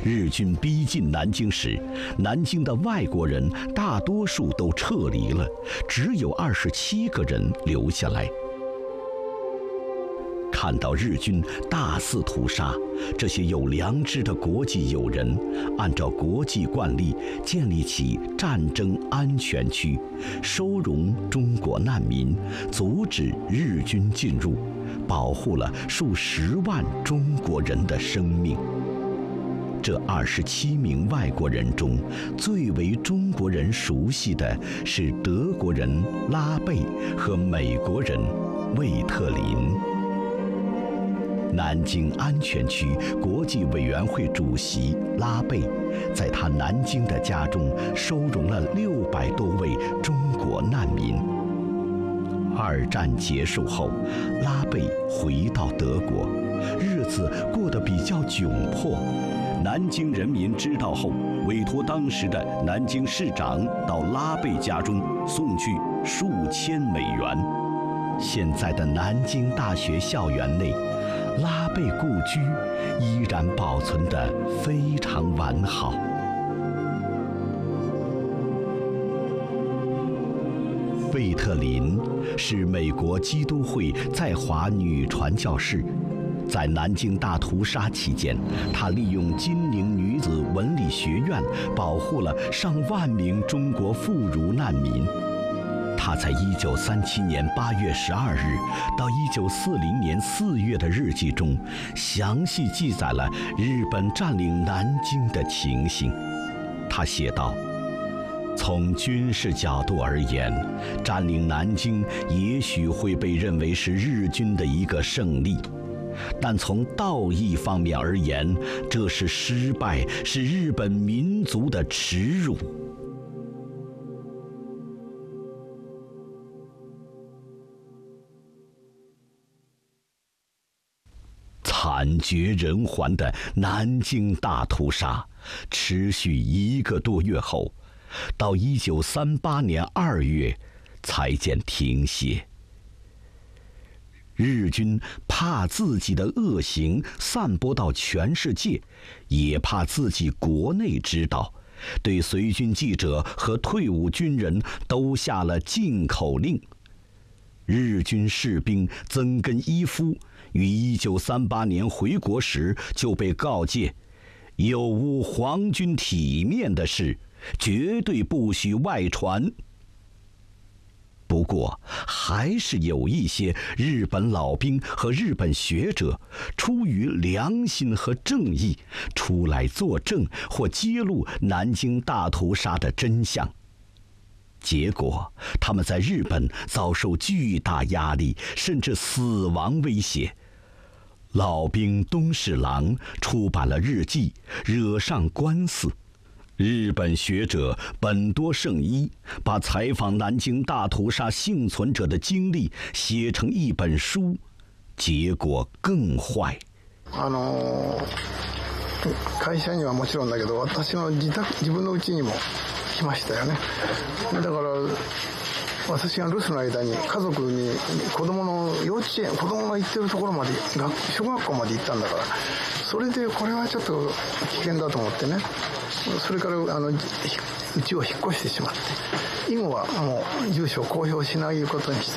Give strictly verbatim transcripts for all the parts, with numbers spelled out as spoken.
日军逼近南京时，南京的外国人大多数都撤离了，只有二十七个人留下来。看到日军大肆屠杀，这些有良知的国际友人按照国际惯例建立起战争安全区，收容中国难民，阻止日军进入，保护了数十万中国人的生命。这二十七名外国人中，最为中国人熟悉的是德国人拉贝和美国人魏特林。南京安全区国际委员会主席拉贝，在他南京的家中收容了六百多位中国难民。二战结束后，拉贝回到德国，日子过得比较窘迫。南京人民知道后，委托当时的南京市长到拉贝家中送去数千美元。现在的南京大学校园内，拉贝故居依然保存得非常完好。魏特林是美国基督会在华女传教士，在南京大屠杀期间，他利用金陵女子文理学院保护了上万名中国妇孺难民。他在一九三七年八月十二日到一九四零年四月的日记中，详细记载了日本占领南京的情形。他写道：从军事角度而言，占领南京也许会被认为是日军的一个胜利，但从道义方面而言，这是失败，是日本民族的耻辱。惨绝人寰的南京大屠杀持续一个多月后，到一九三八年二月才见停歇。日军怕自己的恶行散播到全世界，也怕自己国内知道，对随军记者和退伍军人都下了禁口令。日军士兵曾根一夫于一九三八年回国时就被告诫，有污皇军体面的事，绝对不许外传。不过，还是有一些日本老兵和日本学者出于良心和正义，出来作证或揭露南京大屠杀的真相。结果，他们在日本遭受巨大压力，甚至死亡威胁。老兵东侍郎出版了日记，惹上官司。日本学者本多胜一把采访南京大屠杀幸存者的经历写成一本書，結果更壞。 あの会社にはもちろんだけど、私の自宅自分の家にも来ましたよね。だから私が留守の間に家族に子供の幼稚園、子供が行ってるところまで、小学校まで行ったんだから、それでこれはちょっと危険だと思ってね。それからあの家を引っ越してしまって、以後はもう住所を公表しないことにした。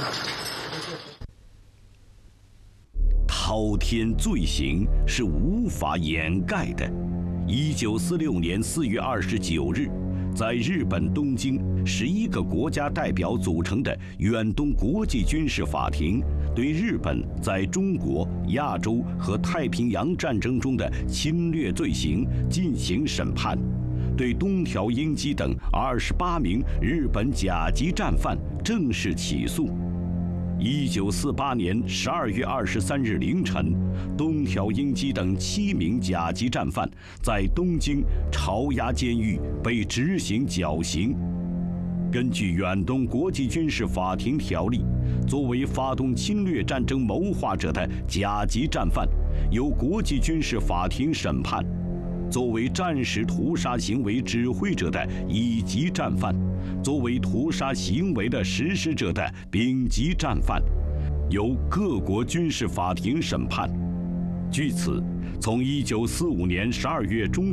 滔天罪行是无法掩盖的。一九四六年四月二十九日，在日本东京十一个国家代表组成的远东国际军事法庭，对日本在中国、亚洲和太平洋战争中的侵略罪行进行审判，对东条英机等二十八名日本甲级战犯正式起诉。一九四八年十二月二十三日凌晨，东条英机等七名甲级战犯在东京朝押监狱被执行绞刑。根据远东国际军事法庭条例，作为发动侵略战争谋划者的甲级战犯，由国际军事法庭审判；作为战时屠杀行为指挥者的乙级战犯，作为屠杀行为的实施者的丙级战犯，由各国军事法庭审判。据此，从一九四五年十二月中